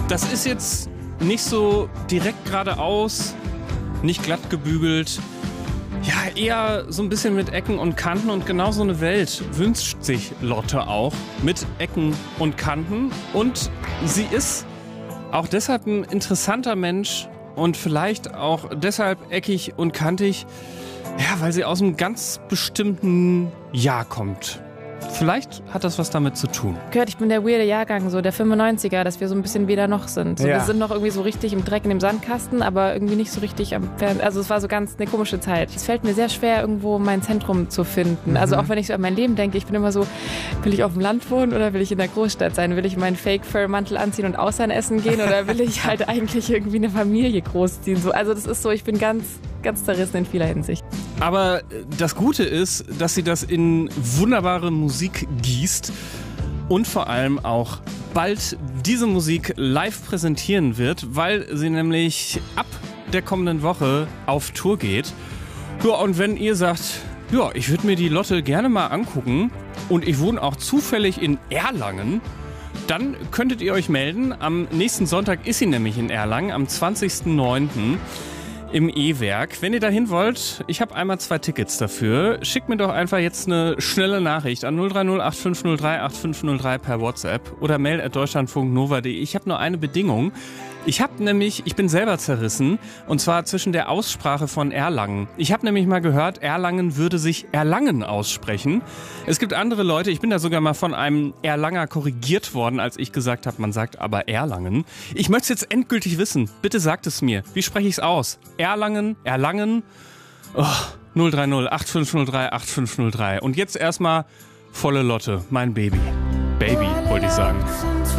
Das ist jetzt nicht so direkt geradeaus, nicht glatt gebügelt. Ja, eher so ein bisschen mit Ecken und Kanten, und genau so eine Welt wünscht sich Lotte auch, mit Ecken und Kanten. Und sie ist auch deshalb ein interessanter Mensch und vielleicht auch deshalb eckig und kantig, ja, weil sie aus einem ganz bestimmten Jahr kommt. Vielleicht hat das was damit zu tun. Gehört, ich bin der weirde Jahrgang, so der 95er, dass wir so ein bisschen weder noch sind. So, wir sind noch irgendwie so richtig im Dreck in dem Sandkasten, aber irgendwie nicht so richtig am Fernsehen. Also es war so ganz eine komische Zeit. Es fällt mir sehr schwer, irgendwo mein Zentrum zu finden. Also auch wenn ich so an mein Leben denke, ich bin immer so, will ich auf dem Land wohnen oder will ich in der Großstadt sein? Will ich meinen Fake-Fur-Mantel anziehen und Austern essen gehen oder will ich halt eigentlich irgendwie eine Familie großziehen? So, also das ist so, ich bin ganz zerrissen in vieler Hinsicht. Aber das Gute ist, dass sie das in wunderbare Musik gießt und vor allem auch bald diese Musik live präsentieren wird, weil sie nämlich ab der kommenden Woche auf Tour geht. Ja, und wenn ihr sagt, ja, ich würde mir die Lotte gerne mal angucken und ich wohne auch zufällig in Erlangen, dann könntet ihr euch melden. Am nächsten Sonntag ist sie nämlich in Erlangen, am 20.09. im E-Werk. Wenn ihr dahin wollt, ich habe einmal 2 Tickets dafür. Schickt mir doch einfach jetzt eine schnelle Nachricht an 030 8503 8503 per WhatsApp oder mail@deutschlandfunknova.de. Ich habe nur eine Bedingung. Ich bin selber zerrissen, und zwar zwischen der Aussprache von Erlangen. Ich habe nämlich mal gehört, Erlangen würde sich Erlangen aussprechen. Es gibt andere Leute, ich bin da sogar mal von einem Erlanger korrigiert worden, als ich gesagt habe, man sagt aber Erlangen. Ich möchte es jetzt endgültig wissen. Bitte sagt es mir. Wie spreche ich es aus? Erlangen? Oh, 030 8503 8503. Und jetzt erstmal volle Lotte, mein Baby. Baby, wollte ich sagen.